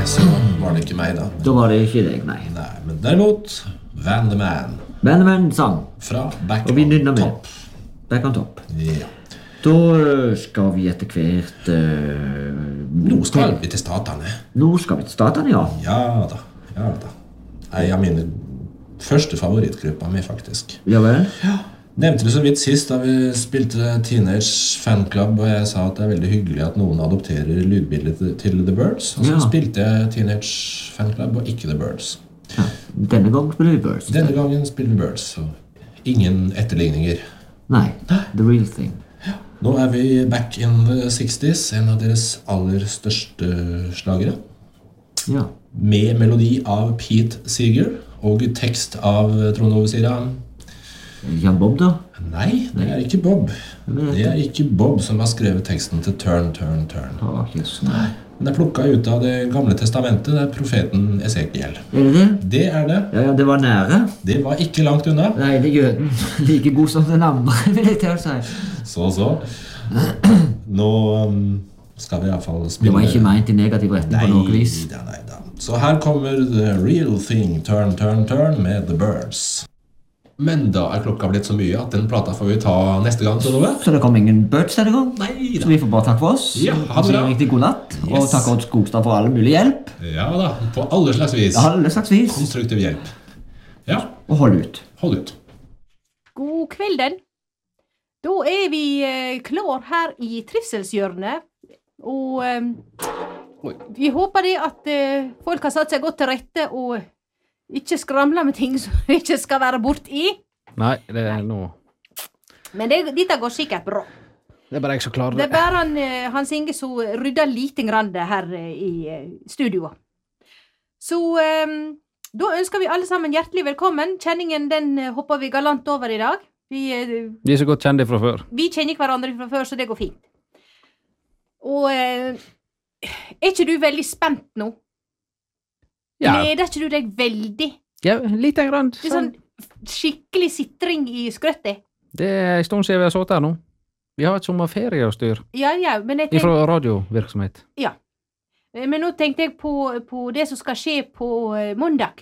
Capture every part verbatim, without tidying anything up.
så var det ikke meg da. Da var det ikke deg, nei. Nei, men derimot Van the Man. Van the Man sang. Fra Back Og vi nynner on med. Top. Back on top. Ja. Da skal vi etter hvert... Uh, Nå skal vi til statene. Nå skal vi til statene, ja. Ja da, ja da. Jeg har mine første favorittgrupper med, faktisk. Ja vel? Ja. Nevnte det så vidt sist da vi spilte Teenage Fan Club, og jeg sa at det er veldig hyggelig at noen adopterer lydbildet til The Birds. Og så Ja. spilte jeg Teenage Fan Club og ikke The Birds. Ja. Denne gangen spiller vi Birds. Denne gangen spiller vi Birds, så ingen etterligninger. Nei, the real thing. Nå er vi back in the sixties, en av deres aller største slagere. Ja. Med melodi av Pete Seeger og tekst av Trond Ove Sira. Jan Bob, da? Nei, det er ikke Bob. Det er ikke Bob som har skrevet teksten til Turn, Turn, Turn. Å, yes, nei. Den er plukket ut av det gamle testamentet, det er profeten Esekiel. Er det det? Det er det. Ja, ja, det var nære. Det var ikke langt unna. Nei, det er jøden. Like god som den andre, vil jeg til å si. Så, så. Nå um, skal vi i hvert fall spille... Det var ikke meint i negativ retning på noe vis. Nei, nei, da. Så her kommer The Real Thing, Turn, Turn, Turn med The Birds. Men da er klokka blitt så mye at den plata får vi ta neste gang, så det Så det kom ingen Birds denne gang? Nei da. Så vi får bare takk for oss. Ja, ha det Så bra. riktig god natt. Og Yes. takk Odd Skogstad for all mulig hjelp. Ja da, på alle slags vis. Alle slags vis. Konstruktiv hjelp. Ja, Og hold ut. hold ut. God kvelden. Da er vi eh, klar her i trivselshjørnet, og eh, vi håper det at eh, folk har satt seg godt til rette og ikke skramler med ting som ikke skal være bort i. Nei, det er noe. Men det, dette går sikkert bra. Det er bare jeg som klarer Det det. er bare han, eh, Hans Inge som rydder lite grann her eh, i eh, studioet. Så eh, da ønsker vi alle sammen hjertelig velkommen. Kjenningen den eh, hopper vi galant over i dag. Vi, eh, De er så godt kjente fra før. vi kjenner hverandre fra før, så det går fint. Og eh, er ikke du veldig spent nå? Ja, Gleder ikke du deg veldig? ja lite grann. Det er sånn skikkelig sitring i skrøttet. Det er en stund siden vi har sittet her nå. Vi har et sommerferie å styre. Ja, ja, men jeg Fra tenk, radiovirksomhet. ja. Men nå tenkte jeg på, på det som skal skje på eh, mandag.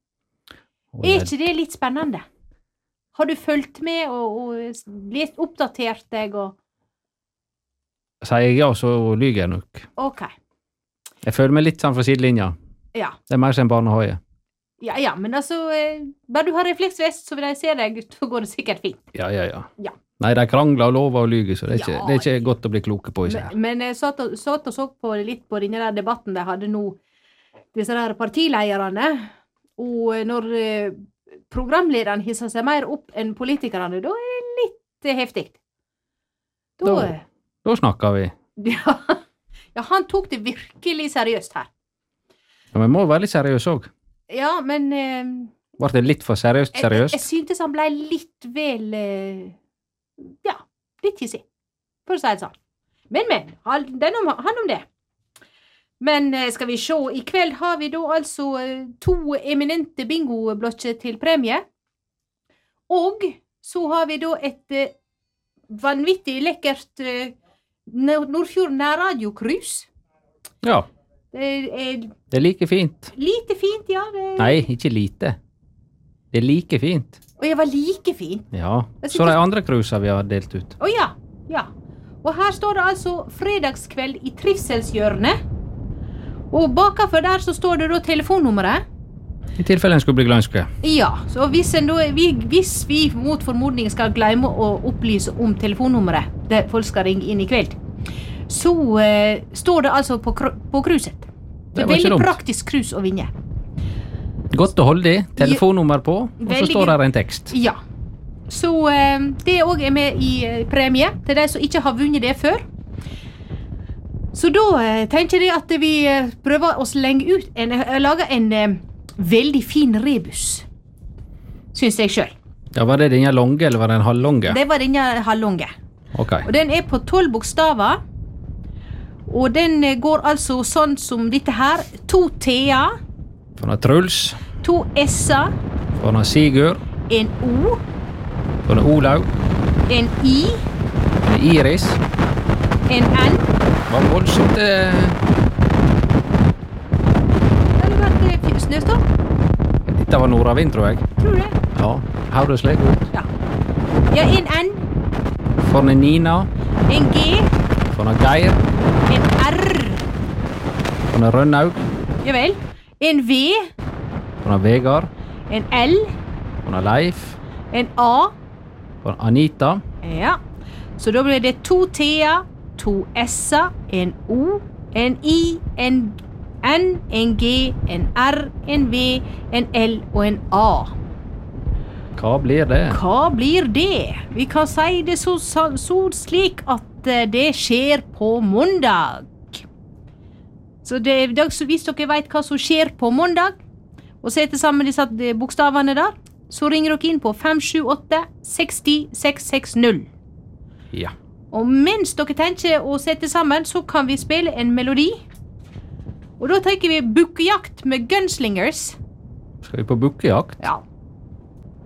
Og Er det- ikke det litt spennende? Har du fulgt med og, og blitt oppdatert deg og... Sier jeg ja, så lyger jeg nok. Ok, Jeg føler meg litt sånn fra sidelinja. ja. Det er mer som en barnehage. Ja, ja, men altså, eh, bare du har refleksvest, så vil jeg se deg, så går det sikkert fint. Ja, ja, ja. Ja. Nei, de krangler og lover og lyger, så det er ikke, Ja. det er ikke godt å bli kloke på ikke Men, her. men jeg satt og, satt og så på litt på denne der debatten de hadde nå, disse der partilederne, og når eh, programlederen hisser seg mer opp enn politikerne, da er det litt eh, heftig. Da, Da- Da snakker vi. ja, ja, han tok det virkelig seriøst her. Ja, men må være litt seriøs også. Ja, men eh, Var det litt for seriøst jeg, jeg, seriøst? jeg syntes han ble litt vel eh, ja, litt hissig, for å si det sånn. Men, men, han, den om, han om det. Men eh, skal vi se, i kveld har vi da altså eh, to eminente bingoblokker til premie. Og så har vi da et eh, vanvittig lekkert eh, Nord- Nordfjord nærradio-cruise. Ja, Det er det er like fint. lite fint, ja. Det, Nei, ikke lite. Det er like fint. Og jeg var like fint. Ja. Jeg Så synes- de andre cruiser vi har delt ut. Å ja, ja. Og her står det altså fredagskveld i trivselshjørnet. Og bakenfor der så står det da telefonnummeret. I tilfelle en skulle bli glønske. Ja, så hvis, en da, vi, hvis vi mot formodning skal glemme å opplyse om telefonnummeret der folk skal ringe inn i kveld, så eh, står det altså på, kru- på cruiset. Det Det er var ikke veldig dumt. praktisk cruise å vinne. Godt å holde i. Telefonnummer på, og så Veldig står gøy. der en tekst. Ja. Så eh, det òg er med i eh, premie til de som ikke har vunnet det før. Så da eh, tenker jeg at vi eh, prøver å slenge ut en, eh, lage en eh, veldig fin rebus. Syns jeg sjøl. Ja, Var det denne lange, eller var det en halvlange? Det var denne halvlange. Ok. Og den er på tolv bokstaver. Og den eh, går altså sånn som dette her. To T-er, For noe Truls, to S-er, for noe Sigurd, en O, for noe Olaug, en I, for noe Iris. en N. Det var voldsomt eh, Dette var nordavind, tror jeg. Tror du det? Ja, høres slik ut. Ja. Ja, en N, For en Nina, en G, for en Geir, en R, for en Rønnaug, ja vel, en V, for en Vegard, en L, for en Leif, en A, for en Anita, ja. Så da blir det to T-er, to S-er, en O, en I, en N, en G, en R, en V, en L og en A. hva blir det? Hva blir det? Vi kan si det så, så, så slik at eh, det skjer på mandag. Så det, da, så hvis dere vet hva som skjer på mandag, og setter sammen disse eh, bokstavene der, så ringer dere inn på fem sju åtte seks null seks seks null. Ja. Og mens dere tenker å sette sammen, så kan vi spille en melodi. Og da tenker vi bukkejakt med Gunslingers. Skal vi på bukkejakt? Ja.